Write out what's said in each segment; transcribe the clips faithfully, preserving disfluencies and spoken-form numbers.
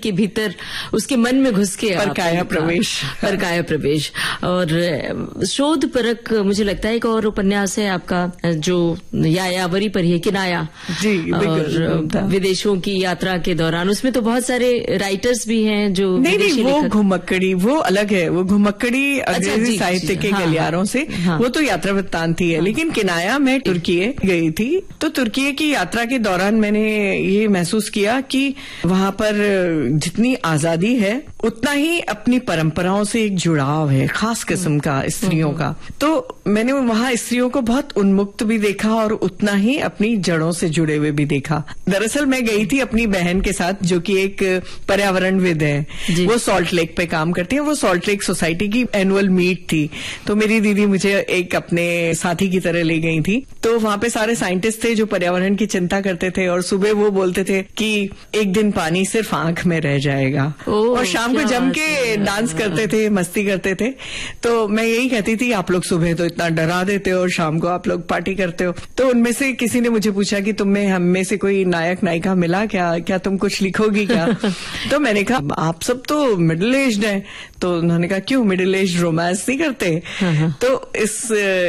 के भीतर उसके मन में घुस के परकाया प्रवेश परकाया प्रवेश। और शोध परक मुझे लगता है एक और उपन्यास है आपका जो यायावरी पर है, किनाया जी, और विदेशों की यात्रा के दौरान। उसमें तो बहुत सारे राइटर्स भी हैं जो नहीं नहीं वो घुमक्कड़ी वो अलग है, वो घुमक्कड़ी अंग्रेजी साहित्य के हाँ, गलियारों से हाँ, वो तो यात्रा वृत्तांत ही है हाँ, लेकिन किनाया में तुर्की गई थी। तो तुर्की की यात्रा के दौरान मैंने ये महसूस किया कि वहां पर जितनी आजादी है उतना ही अपनी परंपराओं से एक जुड़ाव है, खास किस्म का स्त्रियों का। तो मैंने वहां स्त्रियों को बहुत उन्मुक्त भी देखा और उतना ही अपनी जड़ों से जुड़े हुए भी देखा। दरअसल मैं गई थी अपनी बहन के साथ जो कि एक पर्यावरणविद है, वो सॉल्ट लेक पे काम करती है। वो सॉल्ट लेक सोसाइटी की एनुअल मीट थी, तो मेरी दीदी मुझे एक अपने साथी की तरह ले गई थी। तो वहां पे सारे साइंटिस्ट थे जो पर्यावरण की चिंता करते थे और सुबह वो बोलते थे कि एक दिन पानी सिर्फ आंख में रह जाएगा और शाम को जम के डांस करते थे, मस्ती करते थे। तो मैं यही कहती थी आप लोग सुबह तो इतना डरा देते हो और शाम को आप लोग पार्टी करते हो। तो उनमें से किसी ने मुझे पूछा कि तुम्हें हम में से कोई नायक नायिका मिला क्या, क्या तुम कुछ लिखोगी क्या? तो मैंने कहा आप सब तो मिडिल एज्ड हैं। तो उन्होंने कहा क्यों मिडिल एज्ड रोमांस नहीं करते? तो इस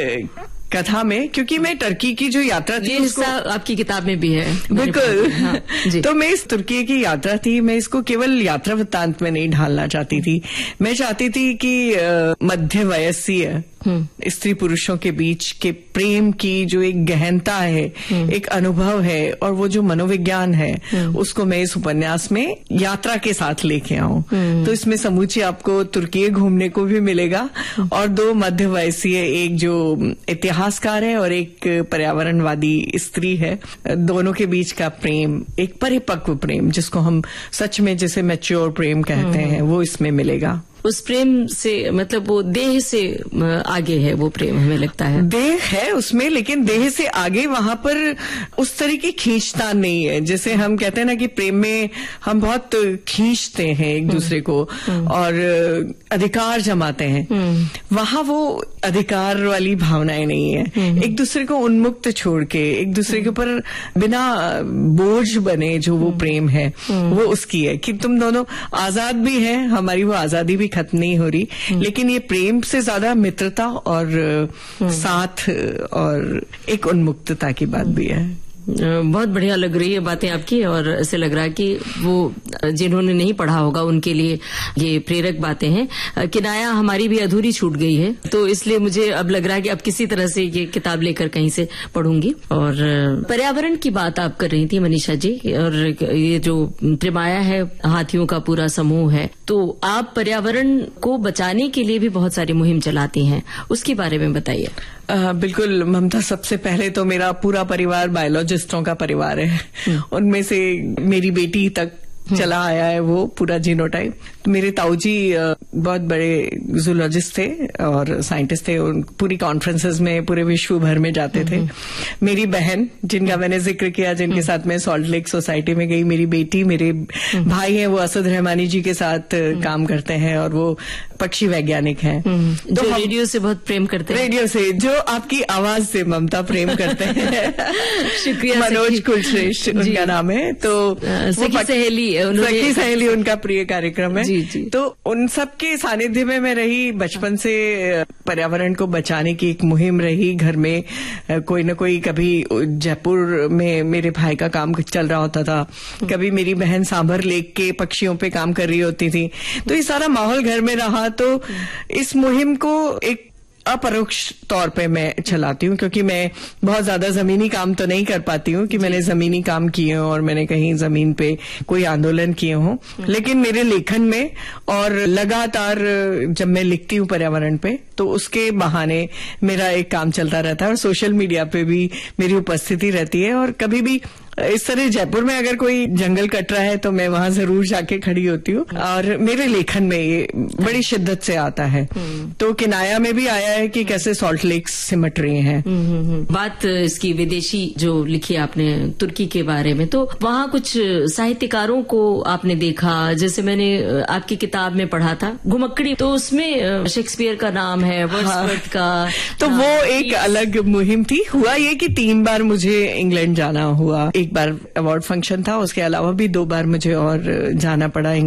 कथा में, क्योंकि मैं टर्की की जो यात्रा थी उसको आपकी किताब में भी है बिल्कुल हाँ, तो मैं इस तुर्की की यात्रा थी, मैं इसको केवल यात्रा वृत्तांत में नहीं ढालना चाहती थी। मैं चाहती थी कि मध्य वयस्सीय स्त्री पुरुषों के बीच के प्रेम की जो एक गहनता है, एक अनुभव है और वो जो मनोविज्ञान है, उसको मैं इस उपन्यास में यात्रा के साथ लेके आऊं। तो इसमें समूची आपको तुर्की घूमने को भी मिलेगा और दो मध्य वयस्सीय, एक जो इतिहासकार है और एक पर्यावरणवादी स्त्री है, दोनों के बीच का प्रेम, एक परिपक्व प्रेम जिसको हम सच में जिसे मैच्योर प्रेम कहते हैं, वो इसमें मिलेगा। उस प्रेम से मतलब वो देह से आगे है वो प्रेम, हमें लगता है देह है उसमें, लेकिन देह से आगे वहां पर उस तरह की खींचतान नहीं है। जैसे हम कहते हैं ना कि प्रेम में हम बहुत खींचते हैं एक दूसरे को और अधिकार जमाते हैं, वहां वो अधिकार वाली भावनाएं नहीं है। एक दूसरे को उन्मुक्त छोड़ के एक दूसरे के ऊपर बिना बोझ बने जो वो प्रेम है वो उसकी है कि तुम दोनों आजाद भी हैं, हमारी वो आजादी भी खत्म नहीं हो रही, लेकिन ये प्रेम से ज्यादा मित्रता और साथ और एक उन्मुक्तता की बात भी है। बहुत बढ़िया लग रही है बातें आपकी और ऐसे लग रहा है कि वो जिन्होंने नहीं पढ़ा होगा उनके लिए ये प्रेरक बातें हैं। किनाया हमारी भी अधूरी छूट गई है, तो इसलिए मुझे अब लग रहा है कि अब किसी तरह से ये किताब लेकर कहीं से पढ़ूंगी। और पर्यावरण की बात आप कर रही थी मनीषा जी, और ये जो त्रिमाया है, हाथियों का पूरा समूह है, तो आप पर्यावरण को बचाने के लिए भी बहुत सारी मुहिम चलाती हैं, उसके बारे में बताइए। आ, बिल्कुल ममता, सबसे पहले तो मेरा पूरा परिवार बायोलॉजिस्टों का परिवार है। उनमें से मेरी बेटी तक चला आया है वो पूरा जीनोटाइप। तो मेरे ताऊजी बहुत बड़े जूलॉजिस्ट थे और साइंटिस्ट थे, पूरी कॉन्फ्रेंसेस में पूरे विश्व भर में जाते थे। मेरी बहन जिनका मैंने जिक्र किया, जिनके साथ मैं सॉल्ट लेक सोसाइटी में गई, मेरी बेटी, मेरे भाई हैं वो असद रहमानी जी के साथ काम करते हैं और वो पक्षी वैज्ञानिक हैं, तो जो रेडियो से बहुत प्रेम करते हैं। रेडियो से, जो आपकी आवाज से ममता प्रेम करते हैं। शुक्रिया। मनोज कुलश्रेष्ठ उनका नाम है। तो सखी सहेली सखी सहेली उनका प्रिय कार्यक्रम है। जी, जी। तो उन सबके सानिध्य में मैं रही, बचपन से पर्यावरण को बचाने की एक मुहिम रही। घर में कोई न कोई, कभी जयपुर में मेरे भाई का काम चल रहा होता था, कभी मेरी बहन सांभर लेक के पक्षियों पे काम कर रही होती थी। तो ये सारा माहौल घर में रहा। तो इस मुहिम को एक अपरोक्ष तौर पे मैं चलाती हूँ, क्योंकि मैं बहुत ज्यादा जमीनी काम तो नहीं कर पाती हूँ कि मैंने जमीनी काम किए हों और मैंने कहीं जमीन पे कोई आंदोलन किए हों, लेकिन मेरे लेखन में और लगातार जब मैं लिखती हूँ पर्यावरण पे, तो उसके बहाने मेरा एक काम चलता रहता है और सोशल मीडिया पे भी मेरी उपस्थिति रहती है। और कभी भी इस तरह जयपुर में अगर कोई जंगल कट रहा है तो मैं वहां जरूर जाके खड़ी होती हूँ और मेरे लेखन में ये बड़ी शिद्दत से आता है। तो किनाया में भी आया है कि कैसे सॉल्ट लेक्स सिमट रही हैं। बात इसकी विदेशी जो लिखी आपने तुर्की के बारे में, तो वहाँ कुछ साहित्यकारों को आपने देखा, जैसे मैंने आपकी किताब में पढ़ा था घुमक्कड़ी, तो उसमें शेक्सपियर का नाम है, वर्ड्सवर्थ का, तो वो एक अलग मुहिम थी। हुआ ये कि तीन बार मुझे इंग्लैंड जाना हुआ, एक बार अवार्ड फंक्शन था, उसके अलावा भी दो बार मुझे और जाना पड़ा